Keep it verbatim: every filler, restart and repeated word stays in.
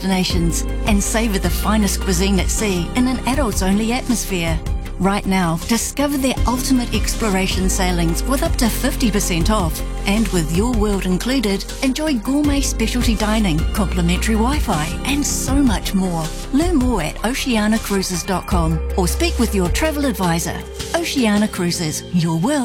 destinations and savour the finest cuisine at sea in an adults-only atmosphere. Right now, discover their ultimate exploration sailings with up to fifty percent off. And with Your World included, enjoy gourmet specialty dining, complimentary Wi-Fi, and so much more. Learn more at oceana cruises dot com or speak with your travel advisor. Oceana Cruises, your world.